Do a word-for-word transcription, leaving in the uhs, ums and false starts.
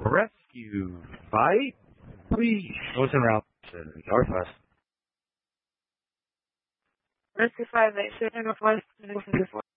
Rescue fight, please. What's in route northwest? Rescue five eight seven northwest.